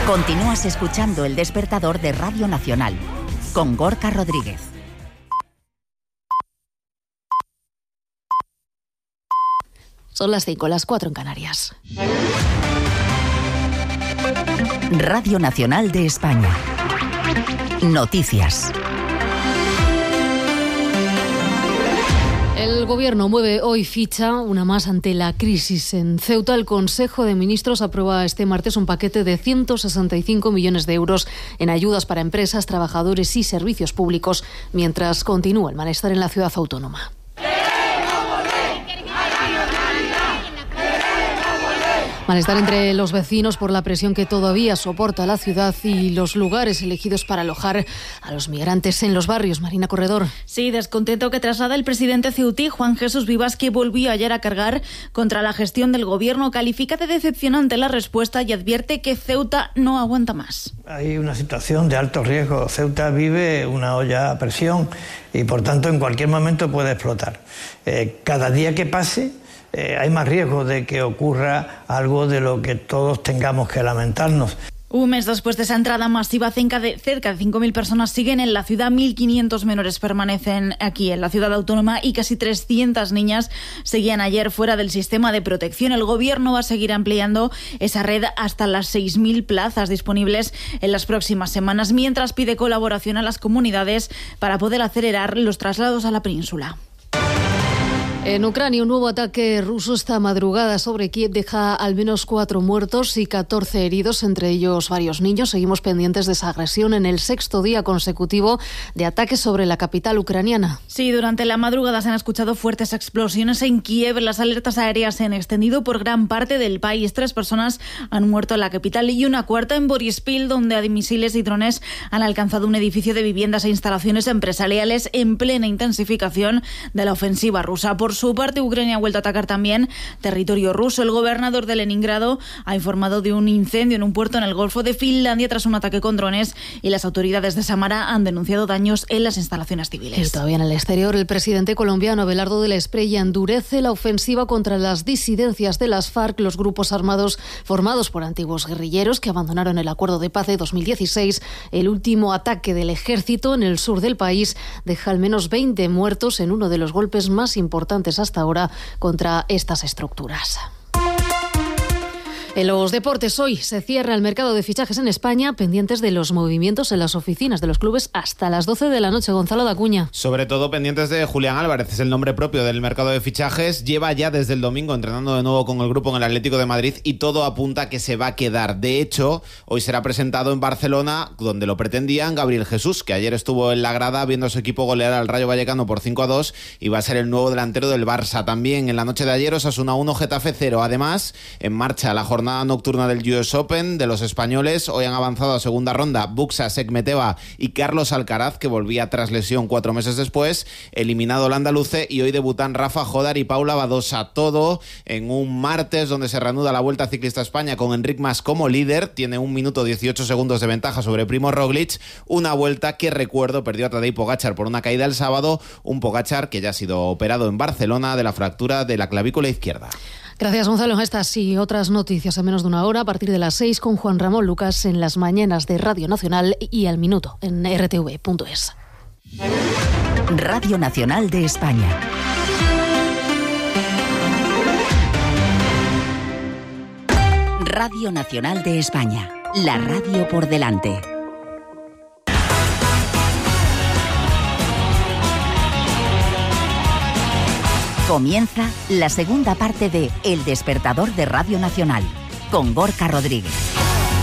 Continúas escuchando El Despertador de Radio Nacional, con Gorka Rodríguez. Son las 5, las 4 en Canarias. Radio Nacional de España. Noticias. El Gobierno mueve hoy ficha, una más ante la crisis en Ceuta. El Consejo de Ministros aprueba este martes un paquete de 165 millones de euros en ayudas para empresas, trabajadores y servicios públicos, mientras continúa el malestar en la ciudad autónoma. Malestar entre los vecinos por la presión que todavía soporta la ciudad y los lugares elegidos para alojar a los migrantes en los barrios. Marina Corredor. Sí, descontento que traslada el presidente ceutí, Juan Jesús Vivas, que volvió ayer a cargar contra la gestión del Gobierno. Califica de decepcionante la respuesta y advierte que Ceuta no aguanta más. Hay una situación de alto riesgo. Ceuta vive una olla a presión y, por tanto, en cualquier momento puede explotar. Cada día que pase, hay más riesgo de que ocurra algo de lo que todos tengamos que lamentarnos. Un mes después de esa entrada masiva, cerca de 5.000 personas siguen en la ciudad, 1.500 menores permanecen aquí en la ciudad autónoma y casi 300 niñas seguían ayer fuera del sistema de protección. El Gobierno va a seguir ampliando esa red hasta las 6.000 plazas disponibles en las próximas semanas, mientras pide colaboración a las comunidades para poder acelerar los traslados a la península. En Ucrania, un nuevo ataque ruso esta madrugada sobre Kiev deja al menos 4 muertos y 14 heridos, entre ellos varios niños. Seguimos pendientes de esa agresión en el 6º día consecutivo de ataques sobre la capital ucraniana. Sí, durante la madrugada se han escuchado fuertes explosiones en Kiev. Las alertas aéreas se han extendido por gran parte del país. 3 personas han muerto en la capital y una cuarta en Borispil, donde misiles y drones han alcanzado un edificio de viviendas e instalaciones empresariales en plena intensificación de la ofensiva rusa. Por su parte, Ucrania ha vuelto a atacar también territorio ruso. El gobernador de Leningrado ha informado de un incendio en un puerto en el Golfo de Finlandia tras un ataque con drones, y las autoridades de Samara han denunciado daños en las instalaciones civiles. Y todavía en el exterior, el presidente colombiano Abelardo de la Espriella endurece la ofensiva contra las disidencias de las FARC, los grupos armados formados por antiguos guerrilleros que abandonaron el acuerdo de paz de 2016. El último ataque del ejército en el sur del país deja al menos 20 muertos en uno de los golpes más importantes hasta ahora contra estas estructuras. En los deportes, hoy se cierra el mercado de fichajes en España, pendientes de los movimientos en las oficinas de los clubes hasta las 12 de la noche. Gonzalo Dacuña. Sobre todo pendientes de Julián Álvarez, es el nombre propio del mercado de fichajes. Lleva ya desde el domingo entrenando de nuevo con el grupo en el Atlético de Madrid y todo apunta a que se va a quedar. De hecho, hoy será presentado en Barcelona, donde lo pretendían, Gabriel Jesús, que ayer estuvo en la grada viendo a su equipo golear al Rayo Vallecano por 5-2 y va a ser el nuevo delantero del Barça. También en la noche de ayer, Osasuna 1, Getafe 0. Además, en marcha la jornada nocturna del US Open de los españoles. Hoy han avanzado a segunda ronda Buxa Sekmeteva y Carlos Alcaraz, que volvía tras lesión 4 meses después, eliminado el andaluce, y hoy debutan Rafa Jodar y Paula Badosa. Todo en un martes donde se reanuda la Vuelta Ciclista a España con Enric Mas como líder. Tiene 1 minuto 18 segundos de ventaja sobre Primo Roglic. Una vuelta que, recuerdo, perdió a Tadej Pogačar por una caída el sábado. Un Pogačar que ya ha sido operado en Barcelona de la fractura de la clavícula izquierda. Gracias, Gonzalo. Estas y otras noticias en menos de una hora a partir de las 6 con Juan Ramón Lucas en las mañanas de Radio Nacional y al minuto en rtv.es. Radio Nacional de España. Radio Nacional de España. La radio por delante. Comienza la segunda parte de El Despertador de Radio Nacional, con Gorka Rodríguez.